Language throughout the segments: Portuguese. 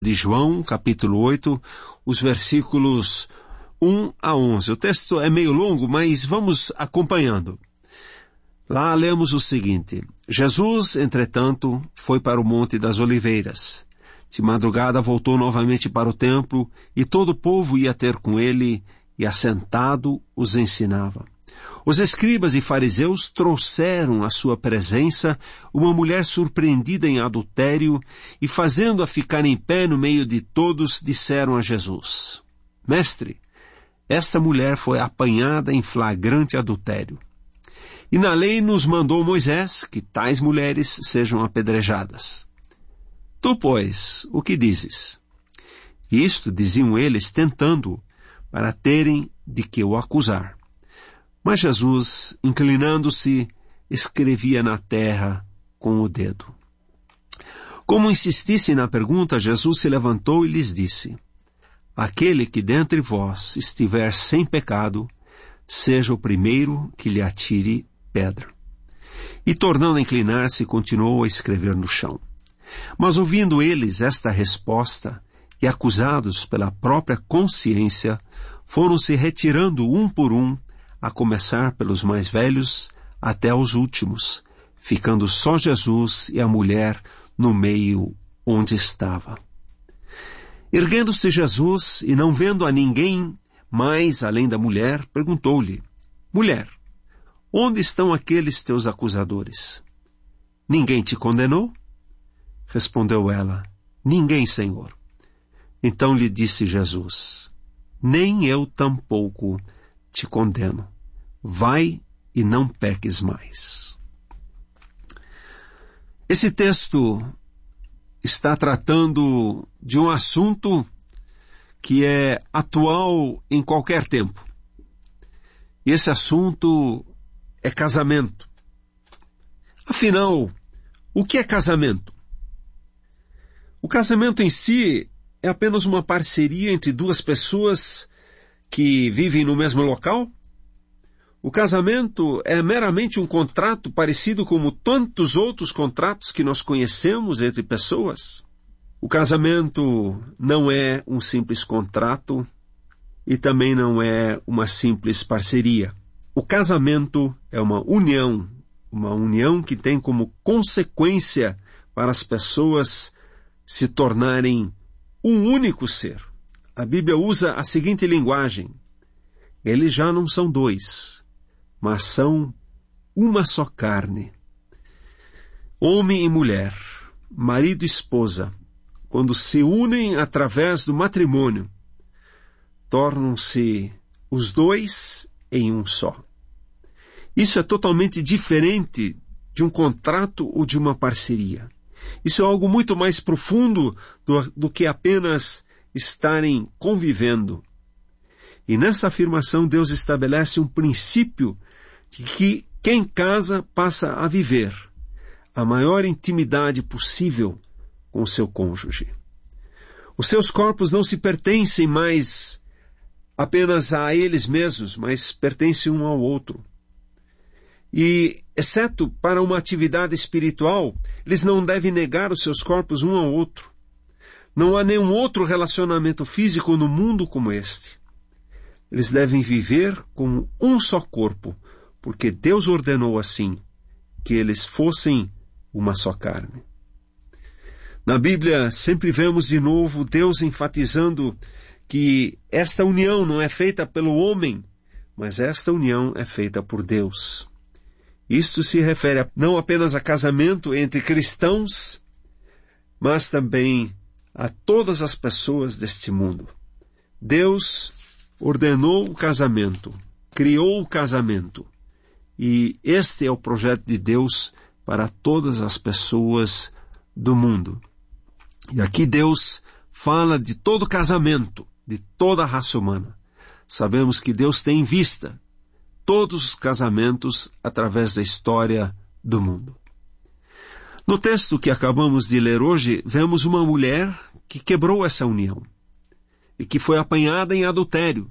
de João, capítulo 8, os versículos 1 a 11. O texto é meio longo, mas vamos acompanhando. Lá lemos o seguinte: Jesus, entretanto, foi para o Monte das Oliveiras. De madrugada voltou novamente para o templo, e todo o povo ia ter com ele, e assentado os ensinava. Os escribas e fariseus trouxeram à sua presença uma mulher surpreendida em adultério e, fazendo-a ficar em pé no meio de todos, disseram a Jesus: Mestre, esta mulher foi apanhada em flagrante adultério. E na lei nos mandou Moisés que tais mulheres sejam apedrejadas. Tu, pois, o que dizes? Isto diziam eles, tentando-o, para terem de que o acusar. Mas Jesus, inclinando-se, escrevia na terra com o dedo. Como insistissem na pergunta, Jesus se levantou e lhes disse: Aquele que dentre vós estiver sem pecado, seja o primeiro que lhe atire pedra. E tornando a inclinar-se, continuou a escrever no chão. Mas ouvindo eles esta resposta, e acusados pela própria consciência, foram se retirando um por um, a começar pelos mais velhos até os últimos, ficando só Jesus e a mulher no meio onde estava. Erguendo-se Jesus e não vendo a ninguém mais além da mulher, perguntou-lhe: Mulher, onde estão aqueles teus acusadores? Ninguém te condenou? Respondeu ela: Ninguém, Senhor. Então lhe disse Jesus: Nem eu tampouco te condeno. Vai e não peques mais. Esse texto está tratando de um assunto que é atual em qualquer tempo. E esse assunto é casamento. Afinal, o que é casamento? O casamento em si é apenas uma parceria entre duas pessoas que vivem no mesmo local? O casamento é meramente um contrato parecido como tantos outros contratos que nós conhecemos entre pessoas? O casamento não é um simples contrato e também não é uma simples parceria. O casamento é uma união que tem como consequência para as pessoas se tornarem um único ser. A Bíblia usa a seguinte linguagem: eles já não são dois, mas são uma só carne. Homem e mulher, marido e esposa, quando se unem através do matrimônio, tornam-se os dois em um só. Isso é totalmente diferente de um contrato ou de uma parceria. Isso é algo muito mais profundo do que apenas estarem convivendo. E nessa afirmação Deus estabelece um princípio de que quem casa passa a viver a maior intimidade possível com o seu cônjuge. Os seus corpos não se pertencem mais apenas a eles mesmos, mas pertencem um ao outro. E, exceto para uma atividade espiritual, eles não devem negar os seus corpos um ao outro. Não há nenhum outro relacionamento físico no mundo como este. Eles devem viver como um só corpo, porque Deus ordenou assim, que eles fossem uma só carne. Na Bíblia sempre vemos de novo Deus enfatizando que esta união não é feita pelo homem, mas esta união é feita por Deus. Isto se refere não apenas a casamento entre cristãos, mas também a todas as pessoas deste mundo. Deus ordenou o casamento, criou o casamento, e este é o projeto de Deus para todas as pessoas do mundo. E aqui Deus fala de todo casamento, de toda a raça humana. Sabemos que Deus tem em vista todos os casamentos através da história do mundo. No texto que acabamos de ler hoje, vemos uma mulher que quebrou essa união e que foi apanhada em adultério.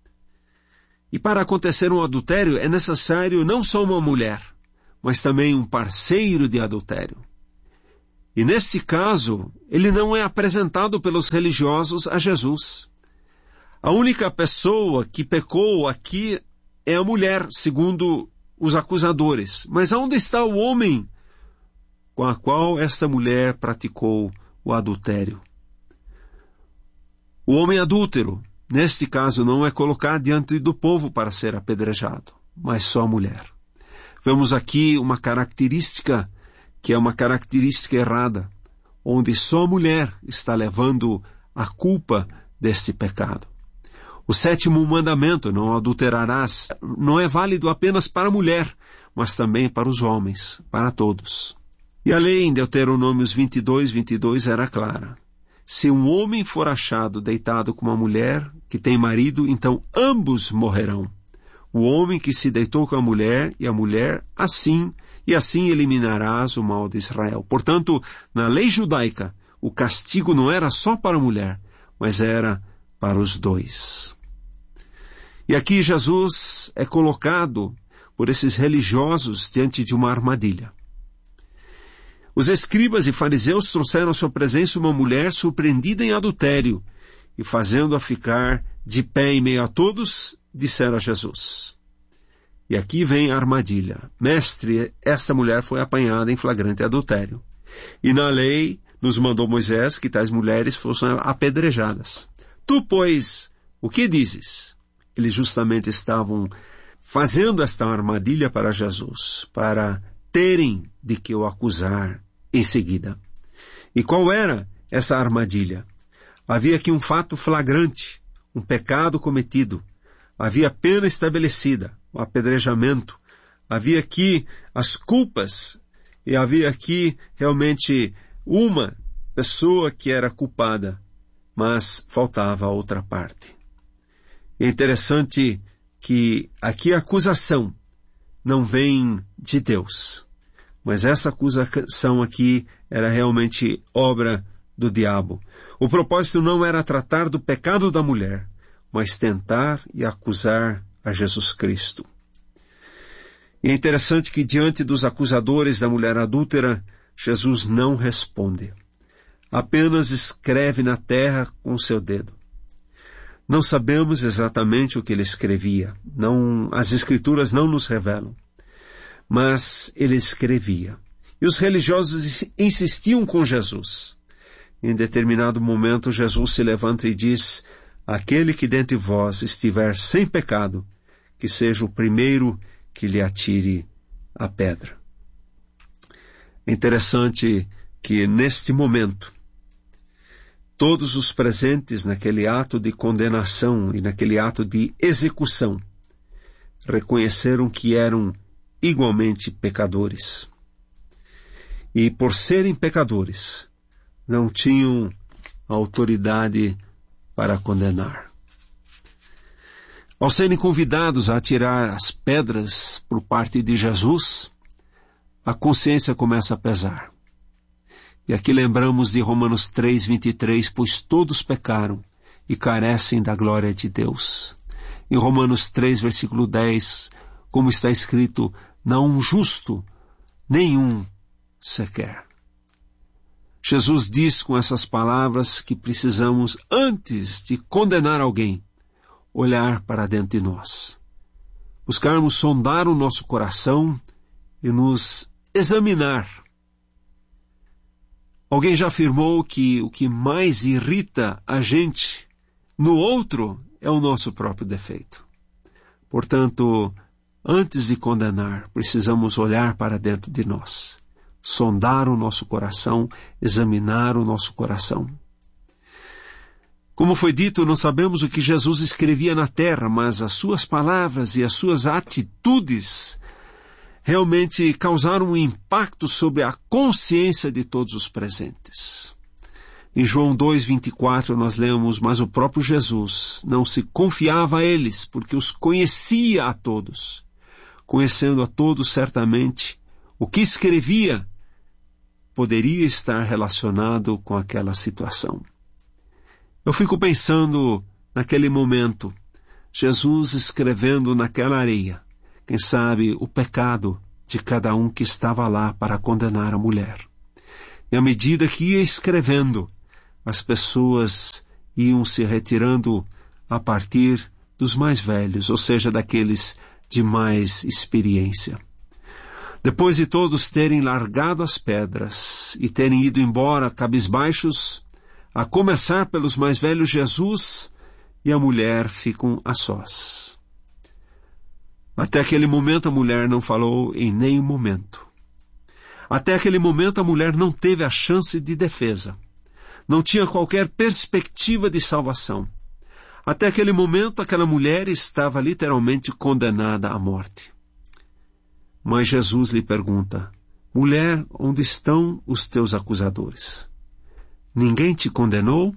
E para acontecer um adultério é necessário não só uma mulher, mas também um parceiro de adultério. E neste caso, ele não é apresentado pelos religiosos a Jesus. A única pessoa que pecou aqui é a mulher, segundo os acusadores. Mas onde está o homem com a qual esta mulher praticou o adultério? O homem adúltero, neste caso, não é colocado diante do povo para ser apedrejado, mas só a mulher. Vemos aqui uma característica que é uma característica errada, onde só a mulher está levando a culpa deste pecado. O 7º mandamento, não adulterarás, não é válido apenas para a mulher, mas também para os homens, para todos. E a lei em Deuteronômios 22 era clara. Se um homem for achado deitado com uma mulher que tem marido, então ambos morrerão. O homem que se deitou com a mulher e a mulher assim eliminarás o mal de Israel. Portanto, na lei judaica, o castigo não era só para a mulher, mas era para os dois. E aqui Jesus é colocado por esses religiosos diante de uma armadilha. Os escribas e fariseus trouxeram à sua presença uma mulher surpreendida em adultério e, fazendo-a ficar de pé em meio a todos, disseram a Jesus. E aqui vem a armadilha. Mestre, esta mulher foi apanhada em flagrante adultério. E na lei nos mandou Moisés que tais mulheres fossem apedrejadas. Tu, pois, o que dizes? Eles justamente estavam fazendo esta armadilha para Jesus, para terem de que o acusar em seguida. E qual era essa armadilha? Havia aqui um fato flagrante, um pecado cometido. Havia pena estabelecida, o apedrejamento. Havia aqui as culpas e havia aqui realmente uma pessoa que era culpada, mas faltava a outra parte. É interessante que aqui a acusação não vem de Deus, mas essa acusação aqui era realmente obra do diabo. O propósito não era tratar do pecado da mulher, mas tentar e acusar a Jesus Cristo. E é interessante que diante dos acusadores da mulher adúltera, Jesus não responde. Apenas escreve na terra com seu dedo. Não sabemos exatamente o que ele escrevia. As Escrituras não nos revelam. Mas ele escrevia. E os religiosos insistiam com Jesus. Em determinado momento, Jesus se levanta e diz: aquele que dentre vós estiver sem pecado, que seja o primeiro que lhe atire a pedra. É interessante que neste momento, todos os presentes naquele ato de condenação e naquele ato de execução reconheceram que eram igualmente pecadores. E por serem pecadores, não tinham autoridade para condenar. Ao serem convidados a atirar as pedras por parte de Jesus, a consciência começa a pesar. E aqui lembramos de Romanos 3:23, pois todos pecaram e carecem da glória de Deus. Em Romanos 3, versículo 10, como está escrito, não um justo, nenhum sequer. Jesus diz com essas palavras que precisamos, antes de condenar alguém, olhar para dentro de nós. Buscarmos sondar o nosso coração e nos examinar. Alguém já afirmou que o que mais irrita a gente no outro é o nosso próprio defeito. Portanto, antes de condenar, precisamos olhar para dentro de nós, sondar o nosso coração, examinar o nosso coração. Como foi dito, não sabemos o que Jesus escrevia na terra, mas as suas palavras e as suas atitudes realmente causaram um impacto sobre a consciência de todos os presentes. Em João 2:24 nós lemos, mas o próprio Jesus não se confiava a eles, porque os conhecia a todos. Conhecendo a todos certamente, o que escrevia poderia estar relacionado com aquela situação. Eu fico pensando naquele momento, Jesus escrevendo naquela areia, quem sabe o pecado de cada um que estava lá para condenar a mulher. E à medida que ia escrevendo, as pessoas iam se retirando a partir dos mais velhos, ou seja, daqueles de mais experiência. Depois de todos terem largado as pedras e terem ido embora cabisbaixos, a começar pelos mais velhos, Jesus e a mulher ficam a sós. Até aquele momento a mulher não falou em nenhum momento. Até aquele momento a mulher não teve a chance de defesa. Não tinha qualquer perspectiva de salvação. Até aquele momento aquela mulher estava literalmente condenada à morte. Mas Jesus lhe pergunta: mulher, onde estão os teus acusadores? Ninguém te condenou?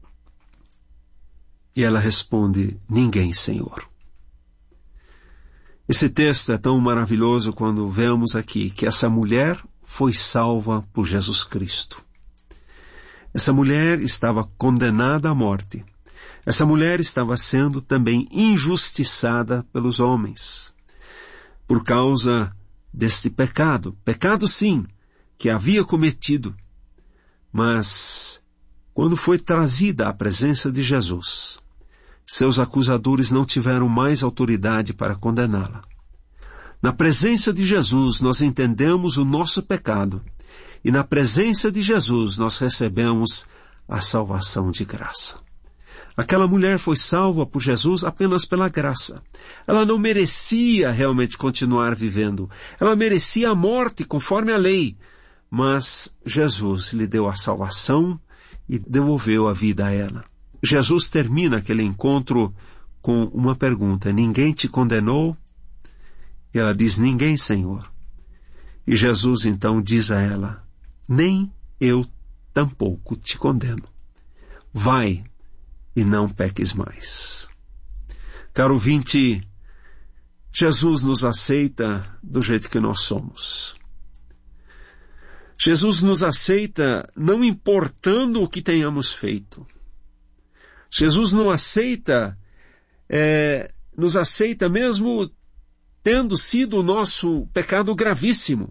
E ela responde: ninguém, Senhor. Esse texto é tão maravilhoso quando vemos aqui que essa mulher foi salva por Jesus Cristo. Essa mulher estava condenada à morte. Essa mulher estava sendo também injustiçada pelos homens por causa deste pecado. Pecado, sim, que havia cometido. Mas, quando foi trazida à presença de Jesus, seus acusadores não tiveram mais autoridade para condená-la. Na presença de Jesus, nós entendemos o nosso pecado. E na presença de Jesus, nós recebemos a salvação de graça. Aquela mulher foi salva por Jesus apenas pela graça. Ela não merecia realmente continuar vivendo. Ela merecia a morte conforme a lei. Mas Jesus lhe deu a salvação e devolveu a vida a ela. Jesus termina aquele encontro com uma pergunta: ninguém te condenou? E ela diz: ninguém, Senhor. E Jesus então diz a ela: nem eu tampouco te condeno. Vai e não peques mais. Caro ouvinte, Jesus nos aceita do jeito que nós somos. Jesus nos aceita não importando o que tenhamos feito. Jesus não aceita, nos aceita mesmo tendo sido o nosso pecado gravíssimo.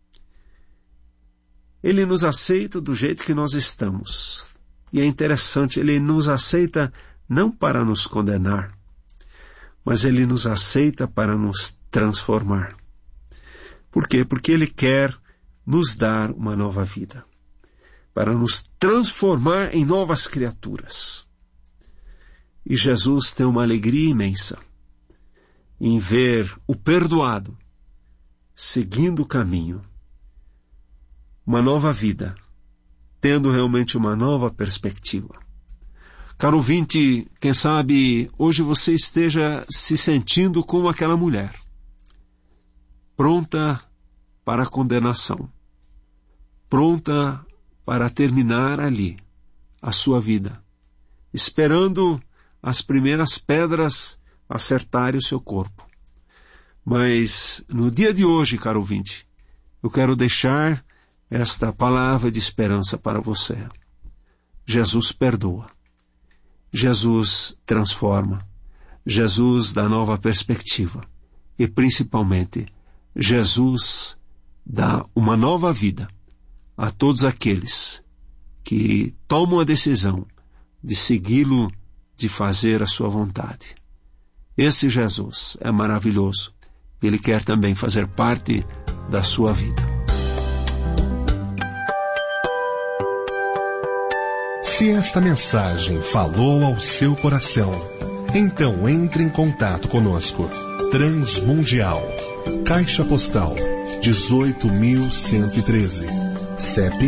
Ele nos aceita do jeito que nós estamos. E é interessante, Ele nos aceita não para nos condenar, mas Ele nos aceita para nos transformar. Por quê? Porque Ele quer nos dar uma nova vida, para nos transformar em novas criaturas. E Jesus tem uma alegria imensa em ver o perdoado seguindo o caminho, uma nova vida, tendo realmente uma nova perspectiva. Caro ouvinte, quem sabe hoje você esteja se sentindo como aquela mulher, pronta para a condenação, pronta para terminar ali a sua vida, esperando as primeiras pedras acertarem o seu corpo. Mas no dia de hoje, caro ouvinte, eu quero deixar esta palavra de esperança para você. Jesus perdoa. Jesus transforma. Jesus dá nova perspectiva. E principalmente, Jesus dá uma nova vida a todos aqueles que tomam a decisão de segui-lo, de fazer a sua vontade. Esse Jesus é maravilhoso. Ele quer também fazer parte da sua vida. Se esta mensagem falou ao seu coração, então entre em contato conosco. Transmundial, Caixa Postal 18.113, CEP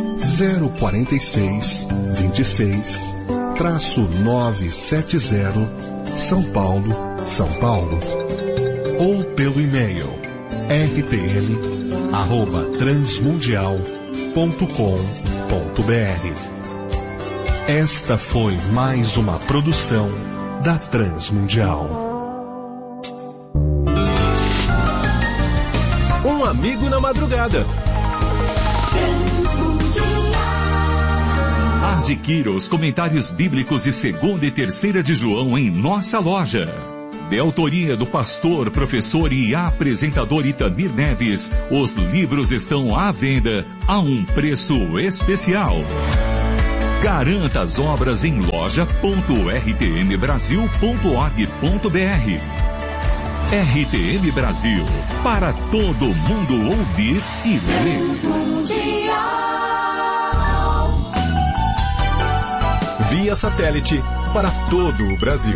046-26-970, São Paulo, São Paulo. Ou pelo e-mail rtl@transmundial.com.br. Esta foi mais uma produção da Transmundial. Um amigo na madrugada. Adquira os comentários bíblicos de 2ª e 3ª de João em nossa loja de autoria do pastor, professor e apresentador Itamir Neves, os livros estão à venda a um preço especial. Garanta as obras em loja.rtmbrasil.org.br. RTM Brasil, para todo mundo ouvir e ler. Via satélite para todo o Brasil.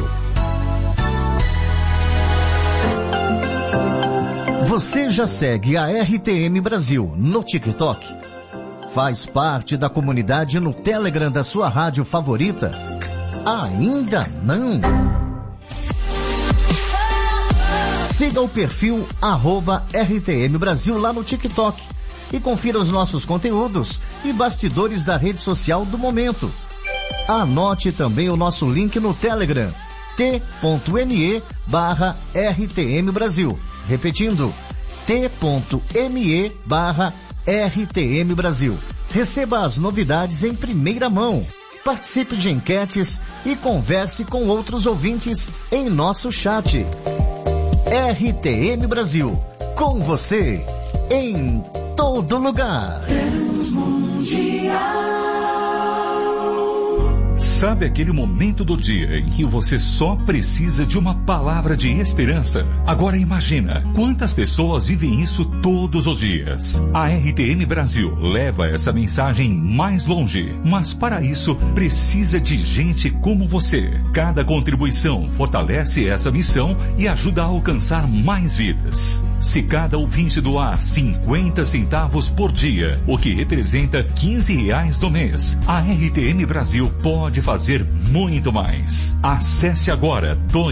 Você já segue a RTM Brasil no TikTok? Faz parte da comunidade no Telegram da sua rádio favorita? Ainda não? Siga o perfil @RTM Brasil lá no TikTok e confira os nossos conteúdos e bastidores da rede social do momento. Anote também o nosso link no Telegram, t.me/RTM Brasil. Repetindo, t.me/RTM Brasil. Receba as novidades em primeira mão. Participe de enquetes e converse com outros ouvintes em nosso chat. RTM Brasil, com você, em todo lugar. Sabe aquele momento do dia em que você só precisa de uma palavra de esperança? Agora imagina, quantas pessoas vivem isso todos os dias? A RTM Brasil leva essa mensagem mais longe, mas para isso precisa de gente como você. Cada contribuição fortalece essa missão e ajuda a alcançar mais vidas. Se cada ouvinte doar 50 centavos por dia, o que representa R$15 no mês, a RTM Brasil pode fazer muito mais. Acesse agora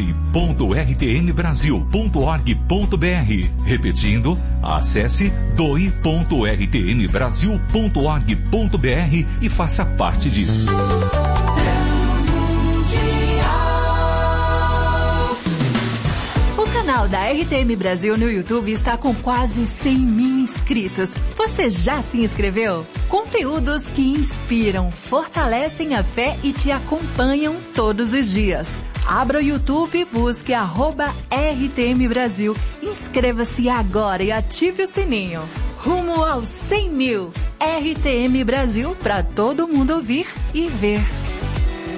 doe.rtmbrasil.org.br. Repetindo, acesse doe.rtmbrasil.org.br e faça parte disso. O canal da RTM Brasil no YouTube está com quase 100 mil inscritos. Você já se inscreveu? Conteúdos que inspiram, fortalecem a fé e te acompanham todos os dias. Abra o YouTube e busque @RTM Brasil. Inscreva-se agora e ative o sininho. Rumo aos 100 mil. RTM Brasil, para todo mundo ouvir e ver.